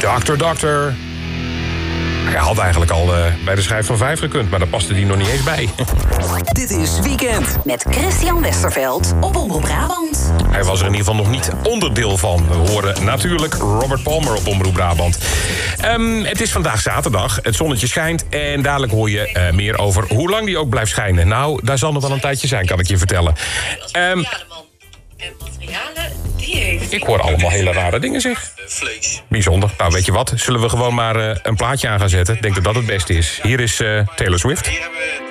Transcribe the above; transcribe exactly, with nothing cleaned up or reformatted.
Doctor Doctor. Hij had eigenlijk al uh, bij de schijf van vijf gekund, maar daar paste die nog niet eens bij. Dit is Weekend met Christian Westerveld op Omroep Brabant. Hij was er in ieder geval nog niet onderdeel van. We horen natuurlijk Robert Palmer op Omroep Brabant. Um, het is vandaag zaterdag, het zonnetje schijnt... en dadelijk hoor je uh, meer over hoe lang die ook blijft schijnen. Nou, daar zal nog wel een tijdje zijn, kan ik je vertellen. Um, ik hoor allemaal hele rare dingen, zeg. Bijzonder. Nou, weet je wat? Zullen we gewoon maar uh, een plaatje aan gaan zetten? Ik denk dat dat het beste is. Hier is uh, Taylor Swift. Hier hebben we